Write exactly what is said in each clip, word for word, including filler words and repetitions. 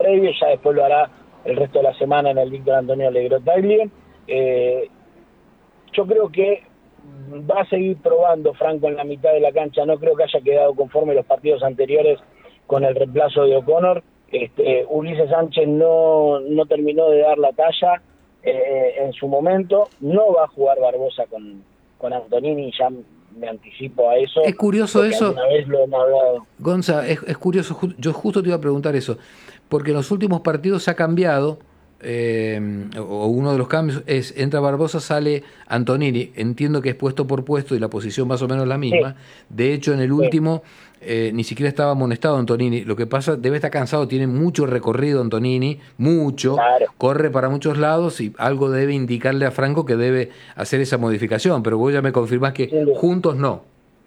previo, ya después lo hará el resto de la semana en el Víctor Antonio Legrotaglie. Eh, yo creo que va a seguir probando Franco en la mitad de la cancha, no creo que haya quedado conforme los partidos anteriores con el reemplazo de O'Connor. Este, Ulises Sánchez no, no terminó de dar la talla eh, en su momento, no va a jugar Barbosa con, con Antonini, ya me anticipo a eso. Es curioso eso, una vez lo hemos hablado. Gonza, es, es curioso, yo justo te iba a preguntar eso, porque en los últimos partidos se ha cambiado, eh, o uno de los cambios es, entra Barbosa, sale Antonini, entiendo que es puesto por puesto y la posición más o menos la misma, sí. De hecho en el último eh, ni siquiera estaba amonestado Antonini, lo que pasa, debe estar cansado, tiene mucho recorrido Antonini, mucho, claro. Corre para muchos lados y algo debe indicarle a Franco que debe hacer esa modificación, pero vos ya me confirmás que sí, juntos no.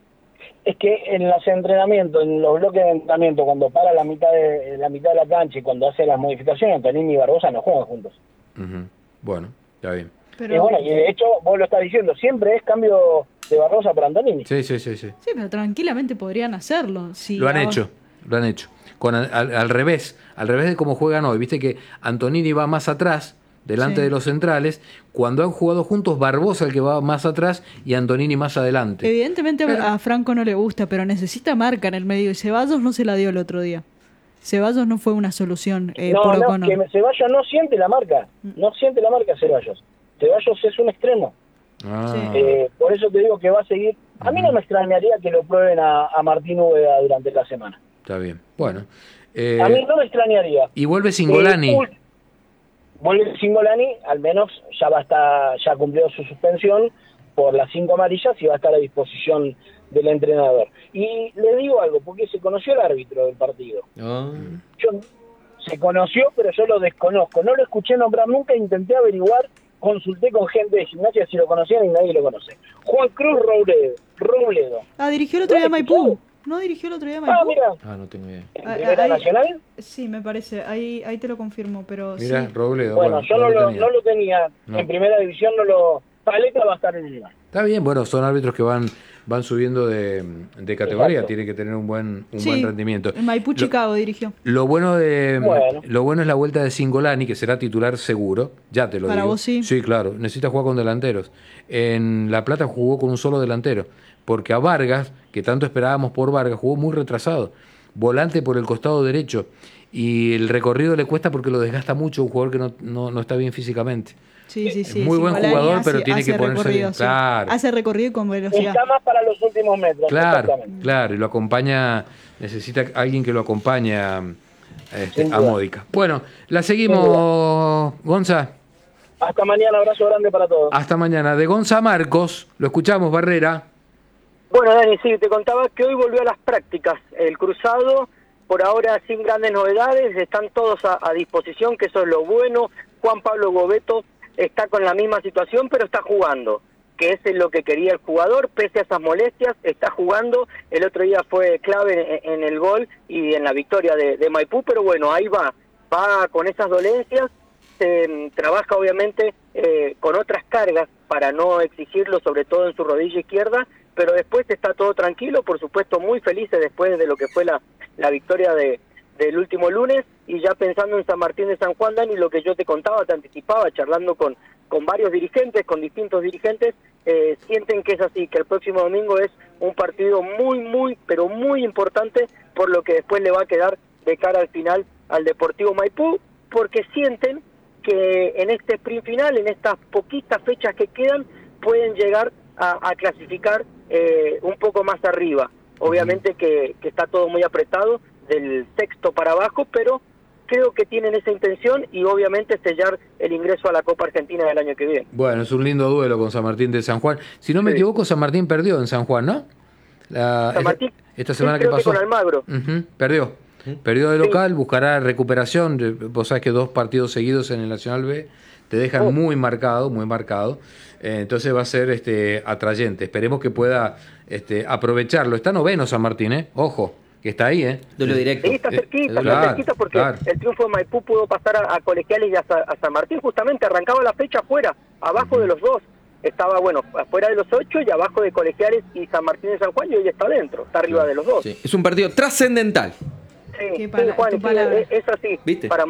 Es que en los entrenamientos, en los bloques de entrenamiento, cuando para la mitad de la mitad de la cancha y cuando hace las modificaciones, Antonini y Barbosa no juegan juntos. Uh-huh. Bueno, está bien. Pero... Y bueno, y de hecho, vos lo estás diciendo, siempre es cambio de Barbosa por Antonini. Sí, sí, sí, sí. Sí, pero tranquilamente podrían hacerlo. Si lo han ahora... hecho, lo han hecho. Con al, al, al revés, al revés de cómo juegan hoy. Viste que Antonini va más atrás, delante sí. de los centrales. Cuando han jugado juntos, Barbosa el que va más atrás y Antonini más adelante. Evidentemente pero... a Franco no le gusta, pero necesita marca en el medio. Y Ceballos no se la dio el otro día. Ceballos no fue una solución. Eh, no, por no, O'Connor. que Ceballos no siente la marca. No siente la marca Ceballos. Ceballos es un extremo. Ah. Eh, por eso te digo que va a seguir. A mí no me extrañaría que lo prueben a, a Martín Úbeda durante la semana. Está bien. Bueno. Eh, a mí no me extrañaría. Y vuelve Cingolani. Eh, vuelve Cingolani, al menos ya va a estar, ya cumplió su suspensión por las cinco amarillas y va a estar a disposición del entrenador. Y le digo algo, porque se conoció el árbitro del partido. Oh. Yo, se conoció, pero yo lo desconozco. No lo escuché nombrar nunca, intenté averiguar, consulté con gente de Gimnasia si lo conocían y nadie lo conoce. Juan Cruz Robledo. Robledo. Ah, dirigió el otro día Maipú. ¿No dirigió el otro día Maipú? Ah, mira. Ah, no tengo idea. ¿En Primera Nacional? Sí, me parece. Ahí ahí te lo confirmo, pero mira, sí. Robledo. Bueno, bueno yo no, no, lo, lo tenía. no lo tenía. No. En Primera División no lo... Paleta va a estar en el lugar. Está bien, bueno, son árbitros que van van subiendo de, de categoría, Exacto. tiene que tener un buen un Sí, buen rendimiento. En Maipú, Lo- Chicago dirigió. Lo bueno de Bueno. lo bueno es la vuelta de Cingolani, que será titular seguro, ya te lo Para digo. vos sí. Sí, claro, necesita jugar con delanteros. En La Plata jugó con un solo delantero, porque a Vargas, que tanto esperábamos por Vargas, jugó muy retrasado, volante por el costado derecho, y el recorrido le cuesta porque lo desgasta mucho, un jugador que no, no, no está bien físicamente. Sí, sí, sí. Muy buen Cingolani jugador, hace- pero tiene hace que ponerse recorrido, bien. sí. Claro. Hace recorrido con velocidad. Está más para los últimos metros. Claro, exactamente. claro, y lo acompaña, necesita alguien que lo acompañe a, este, Sin a duda. Módica. Bueno, la Sin seguimos, Gonza. Hasta mañana, abrazo grande para todos. Hasta mañana. De Gonza Marcos, lo escuchamos, Barrera. Bueno, Dani, sí, te contaba que hoy volvió a las prácticas. El cruzado, por ahora sin grandes novedades, están todos a, a disposición, que eso es lo bueno. Juan Pablo Gobeto está con la misma situación, pero está jugando, que es lo que quería el jugador, pese a esas molestias, está jugando. El otro día fue clave en, en el gol y en la victoria de, de Maipú, pero bueno, ahí va, va con esas dolencias, se trabaja obviamente eh, con otras cargas para no exigirlo, sobre todo en su rodilla izquierda, pero después está todo tranquilo, por supuesto muy felices después de lo que fue la, la victoria de, del último lunes, y ya pensando en San Martín de San Juan, Dani, lo que yo te contaba, te anticipaba, charlando con, con varios dirigentes, con distintos dirigentes, eh, sienten que es así, que el próximo domingo es un partido muy, muy, pero muy importante, por lo que después le va a quedar de cara al final al Deportivo Maipú, porque sienten que en este sprint final, en estas poquitas fechas que quedan, pueden llegar a, a clasificar eh, un poco más arriba. Obviamente que, que está todo muy apretado, del sexto para abajo, pero creo que tienen esa intención y obviamente sellar el ingreso a la Copa Argentina del año que viene. Bueno, es un lindo duelo con San Martín de San Juan. Si no me Sí. equivoco, San Martín perdió en San Juan, ¿no? La, San Martín, esta, esta sí, semana que creo pasó. que con Almagro. Ujú, perdió. Perdió de Sí. local, buscará recuperación. Vos sabés que dos partidos seguidos en el Nacional B te dejan Oh. muy marcado, muy marcado. Eh, entonces va a ser este atrayente. Esperemos que pueda este, aprovecharlo. Está noveno San Martín, ¿eh? Ojo, que está ahí, ¿eh? Duelo directo. Sí, está Eh, cerquita, claro, está cerquita porque claro. el triunfo de Maipú pudo pasar a, a Colegiales y a, Sa- a San Martín, justamente arrancaba la fecha afuera, abajo de los dos. Estaba, bueno, afuera de los ocho y abajo de Colegiales y San Martín de San Juan, y hoy está adentro, está arriba de los dos. Sí. Es un partido trascendental. Sí, Qué sí, pala- Juan, tu sí, palabra. es, es así. ¿Viste? Para